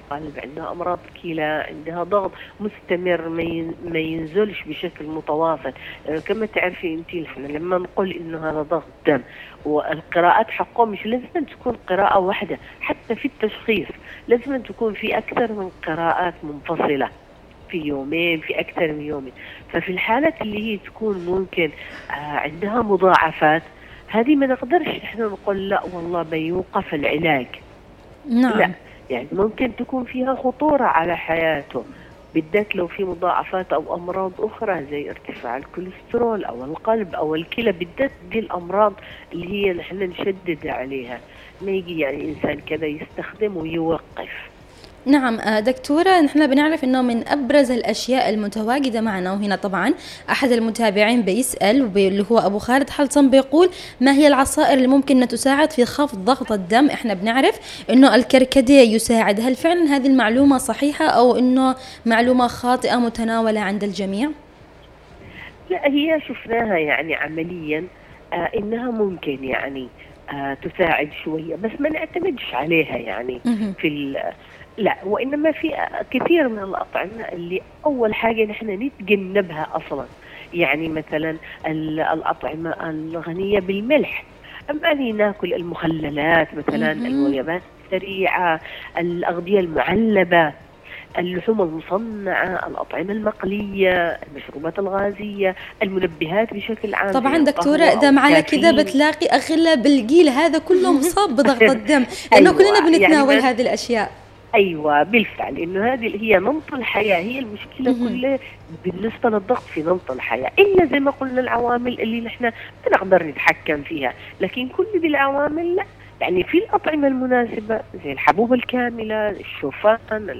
القلب، عندها أمراض كلى، عندها ضغط مستمر ما ينزلش بشكل متواصل. كما تعرفي أنت، نحن لما نقول إنه هذا ضغط دم، والقراءات حقه مش لازم تكون قراءة واحدة، حتى في التشخيص لازم تكون في أكثر من قراءات منفصلة في يومين، في أكثر من يومين. ففي الحالات اللي هي تكون ممكن عندها مضاعفات، هذه ما نقدرش احنا نقول لا والله بيوقف العلاج. لا، نعم. يعني ممكن تكون فيها خطورة على حياته، بالذات لو في مضاعفات أو أمراض أخرى زي ارتفاع الكوليسترول أو القلب أو الكلى، بالذات دي الأمراض اللي هي نحن نشدد عليها. ما يجي يعني إنسان كذا يستخدم ويوقف. نعم دكتورة، نحن بنعرف أنه من أبرز الأشياء المتواجدة معنا، وهنا طبعا أحد المتابعين بيسأل اللي هو أبو خالد حلصم بيقول: ما هي العصائر اللي ممكن أن تساعد في خفض ضغط الدم؟ إحنا بنعرف أنه الكركديه يساعد. هل فعلا هذه المعلومة صحيحة أو أنه معلومة خاطئة متناولة عند الجميع؟ لا، هي شفناها يعني عمليا إنها ممكن يعني تساعد شوية، بس ما نعتمدش عليها يعني في لا، وإنما في كثير من الأطعمة اللي أول حاجة نحن نتجنبها أصلا. يعني مثلا الأطعمة الغنية بالملح، أما أني ناكل المخللات مثلا، الوجبات السريعة، الأغذية المعلبة، اللحوم المصنعة، الأطعمة المقلية، المشروبات الغازية، المنبهات بشكل عام زي طبعا دكتورة، القهوة إذا أو معنا كذا الكافيين. بتلاقي أغلب الجيل هذا كله مصاب بضغط الدم، لأنه كلنا أيوة، يعني بنتناول ما هذه الأشياء. أيوة بالفعل، إنه هذه هي نمط الحياة، هي المشكلة كلها بالنسبة للضغط في نمط الحياة، إلا زي ما قلنا العوامل اللي نحن ما نقدر نتحكم فيها، لكن كل دي العوامل لا. يعني في الأطعمة المناسبة زي الحبوب الكاملة، الشوفان،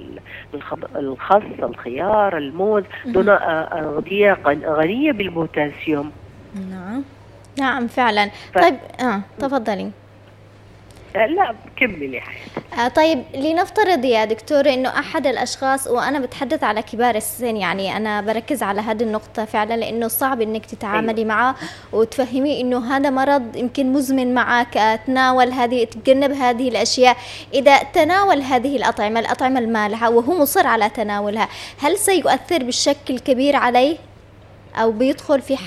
الخس، الخيار، الموز، دون أغذية غنية بالبوتاسيوم. نعم. نعم فعلا. ف... طيب تفضلي. لا، كملي حياتي. طيب لنفترض يا دكتورة إنه أحد الأشخاص، وأنا بتحدث على كبار السن، يعني أنا بركز على هذه النقطة فعلا، لأنه صعب إنك تتعاملي أيوة. معه وتفهميه إنه هذا مرض يمكن مزمن معك، تناول هذه، تتجنب هذه الأشياء. إذا تناول هذه الأطعمة المالحة وهو مصر على تناولها، هل سيؤثر بشكل كبير عليه أو بيدخل في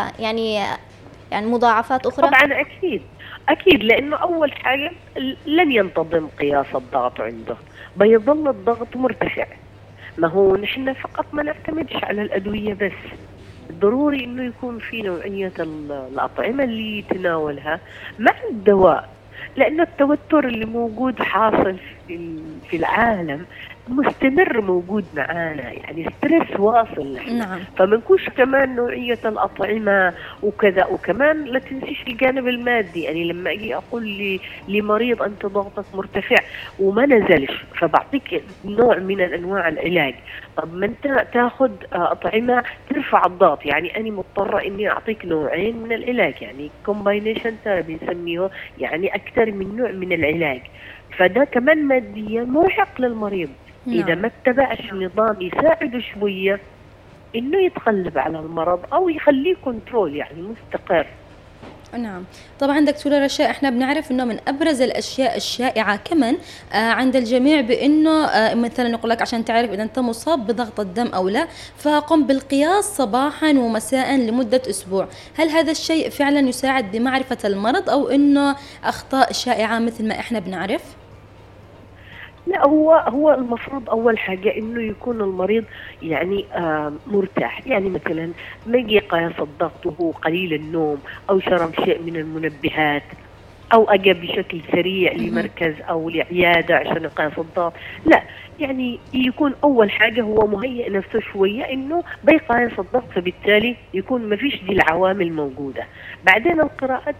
يعني مضاعفات أخرى؟ طبعا أكيد، أكيد، لأنه أول حاجة لن ينتظم قياس الضغط عنده، بيظل الضغط مرتفع. ما هو نحن فقط ما نعتمدش على الأدوية بس، ضروري إنه يكون في نوعية الأطعمة اللي يتناولها مع الدواء، لأن التوتر اللي موجود حاصل في العالم مستمر موجود معانا، يعني ستريس واصل نحن. نعم. فمنكوش كمان نوعية الأطعمة وكذا، وكمان لا تنسيش الجانب المادي. يعني لما أجي أقول لمريض أنت ضغطك مرتفع وما نزلش، فبعطيك نوع من أنواع العلاج. طب ما أنت تاخد أطعمة ترفع الضغط، يعني أنا مضطرة إني أعطيك نوعين من العلاج، يعني combination therapy نسميه، يعني أكثر من نوع من العلاج. فده كمان ماديا مرهق للمريض. إذا ما اتبعش نظام يساعده شوية إنه يتغلب على المرض أو يخليه كنترول، يعني مستقر. نعم. طبعا دكتورة رشا، احنا بنعرف انه من ابرز الاشياء الشائعة كمان عند الجميع بانه مثلا يقول لك عشان تعرف اذا انت مصاب بضغط الدم او لا، فقم بالقياس صباحا ومساء لمدة اسبوع. هل هذا الشيء فعلا يساعد بمعرفة المرض او انه اخطاء شائعة مثل ما احنا بنعرف؟ لا، هو المفروض أول حاجة إنه يكون المريض يعني مرتاح. يعني مثلا ما يجي قياس الضغط وهو قليل النوم أو شرب شيء من المنبهات أو أجى بشكل سريع لمركز أو لعيادة عشان يقيس الضغط. لا، يعني يكون أول حاجة هو مهيئ نفسه شوية إنه بيقيس الضغط، فبالتالي يكون ما فيش دي العوامل موجودة. بعدين القراءات